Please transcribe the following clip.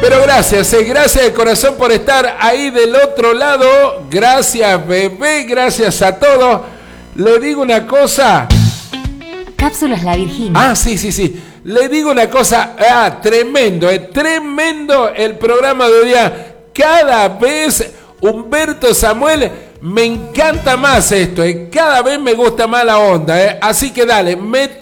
Pero gracias de corazón por estar ahí del otro lado. Gracias, bebé, gracias a todos. Le digo una cosa. Cápsulas La Virginia. Sí. Le digo una cosa. Tremendo, tremendo el programa de hoy día. Cada vez, Humberto Samuel, me encanta más esto. Cada vez me gusta más la onda. Así que dale, mete